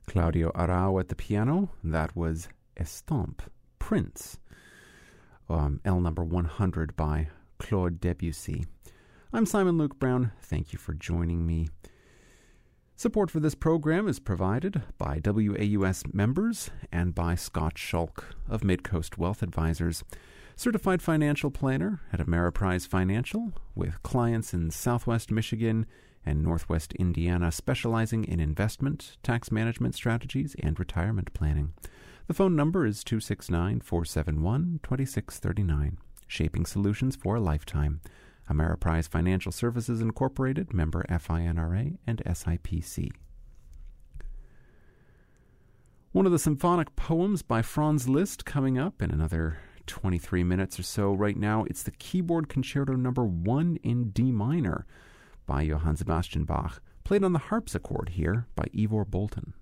Claudio Arrau at the piano. That was Estampe, Prince, L number 100 by Claude Debussy. I'm Simon Luke Brown. Thank you for joining me. Support for this program is provided by WAUS members and by Scott Schulk of Midcoast Wealth Advisors, certified financial planner at Ameriprise Financial, with clients in Southwest Michigan and Northwest Indiana, specializing in investment, tax management strategies, and retirement planning. The phone number is 269-471-2639. Shaping solutions for a lifetime. Ameriprise Financial Services Incorporated, member FINRA and SIPC. One of the symphonic poems by Franz Liszt coming up in another 23 minutes or so. Right now, it's the Keyboard Concerto number 1 in D minor by Johann Sebastian Bach, played on the harpsichord here by Ivor Bolton.